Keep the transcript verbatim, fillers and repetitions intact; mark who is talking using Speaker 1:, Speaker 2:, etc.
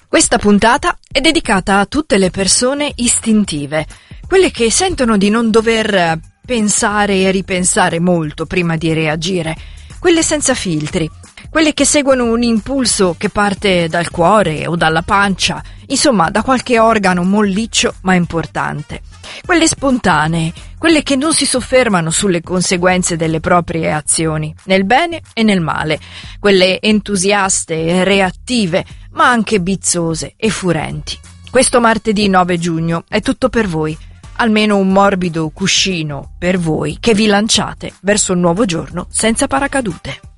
Speaker 1: Questa puntata è dedicata a tutte le persone istintive, quelle che sentono di non dover pensare e ripensare molto prima di reagire, quelle senza filtri, quelle che seguono un impulso che parte dal cuore o dalla pancia, insomma da qualche organo molliccio ma importante, quelle spontanee, quelle che non si soffermano sulle conseguenze delle proprie azioni, nel bene e nel male, quelle entusiaste e reattive, ma anche bizzose e furenti. Questo martedì nove giugno è tutto per voi, almeno un morbido cuscino per voi che vi lanciate verso un nuovo giorno senza paracadute.